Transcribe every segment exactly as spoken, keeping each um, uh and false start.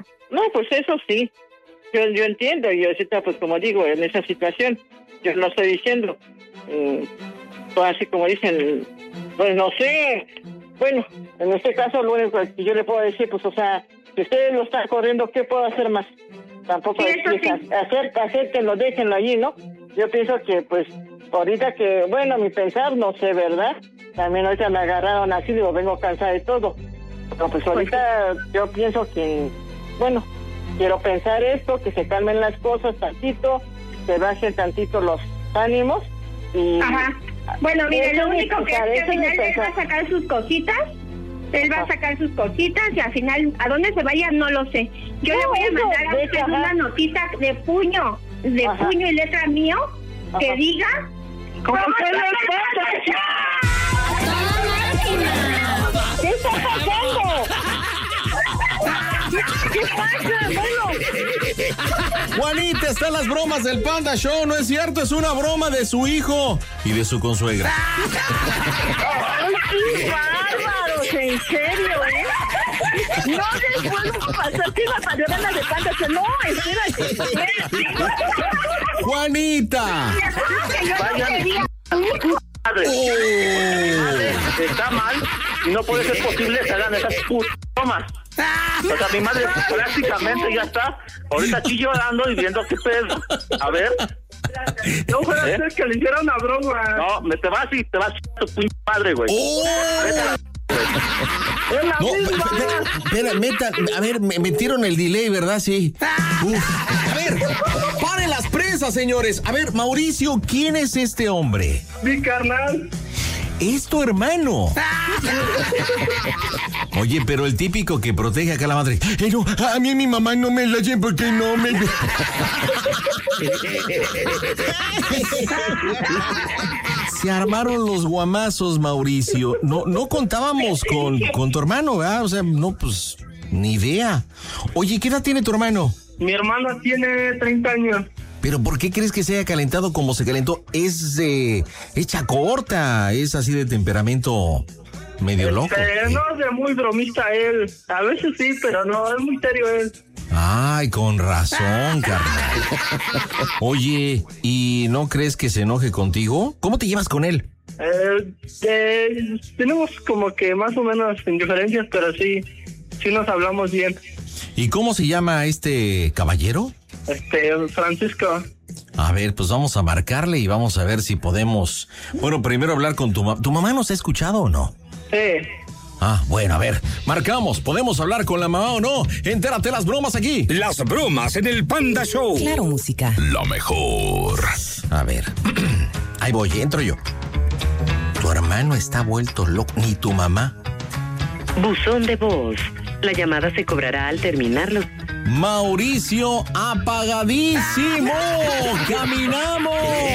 No, pues eso sí. Yo, yo entiendo, y ahorita, pues como digo, en esa situación, yo no estoy diciendo, eh, pues así como dicen, pues no sé, bueno, en este caso lo único que yo le puedo decir, pues o sea, si ustedes lo están corriendo, ¿qué puedo hacer más? Tampoco sí, es, sí. hacer, acéptenlo, déjenlo allí, ¿no? Yo pienso que, pues, ahorita que, bueno, mi pensar, no sé, ¿verdad? También ahorita me agarraron así, digo, vengo cansada de todo. Pero pues ahorita yo pienso que, bueno, quiero pensar esto, que se calmen las cosas tantito, se bajen tantito los ánimos y... Ajá. Bueno, mire, lo único que es que al final él va a sacar sus cositas, él va a sacar sus cositas y al final, ¿a dónde se vaya? No lo sé. Yo no, le voy a mandar a usted una notita de puño, de ajá. puño y letra mío, ajá. que diga... ¿Cómo se lo ¿Qué está pasando? ¿Qué pasa? Bueno. Juanita, están las bromas del Panda Show, ¿no es cierto? Es una broma de su hijo y de su consuegra. ¡Ay, qué bárbaros! En serio, ¿eh? No les puedo pasar que la payorana de Panda Show. No, espérate. ¡Juanita! Madre. Oh. Está mal y no puede ser posible que hagan esas putas bromas. O sea, mi madre prácticamente ya está ahorita aquí llorando y viendo qué pedo. A ver. No puede ¿Eh? ser que le hiciera una broma. No, me te vas y te vas a tu puta madre, güey. Oh. No, espera, meta, a ver, me metieron el delay, ¿verdad? Sí. Uf. A ver, paren las presas, señores. A ver, Mauricio, ¿quién es este hombre? Mi carnal. Es tu hermano. Oye, pero el típico que protege acá a la madre. Pero a mí mi mamá no me la lleva porque no me... Se armaron los guamazos, Mauricio. No, no contábamos con, con tu hermano, ¿verdad? O sea, no, pues, ni idea. Oye, ¿qué edad tiene tu hermano? Mi hermano tiene treinta años. ¿Pero por qué crees que se haya calentado como se calentó? Es eh, hecha corta, es así de temperamento medio este, loco. ¿Eh? No es de muy bromista él. A veces sí, pero no, es muy serio él. Ay, con razón, carnal. Oye, ¿y no crees que se enoje contigo? ¿Cómo te llevas con él? Eh, eh, tenemos como que más o menos indiferencias, pero sí, sí nos hablamos bien. ¿Y cómo se llama este caballero? Este, Francisco. A ver, pues vamos a marcarle y vamos a ver si podemos... Bueno, primero hablar con tu mamá. ¿Tu mamá nos ha escuchado o no? Sí. Ah, bueno, a ver, marcamos, ¿podemos hablar con la mamá o no? Entérate las bromas aquí. Las bromas en el Panda Show. Claro, música. La mejor. A ver, ahí voy, entro yo. Tu hermano está vuelto loco, ni tu mamá. Buzón de voz. La llamada se cobrará al terminar los... Mauricio, apagadísimo. ¡Caminamos!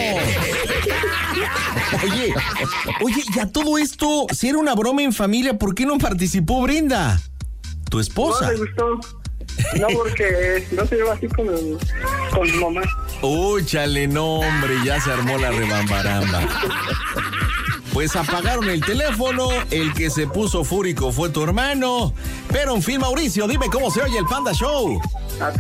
Oye, oye, ya todo esto, si era una broma en familia, ¿por qué no participó Brenda? Tu esposa. No le gustó. No, porque no se lleva así con, el, con mi mamá. Uy, chale, no, hombre, ya se armó la rebambaramba. Pues apagaron el teléfono, el que se puso fúrico fue tu hermano. Pero en fin, Mauricio, dime cómo se oye el Panda Show.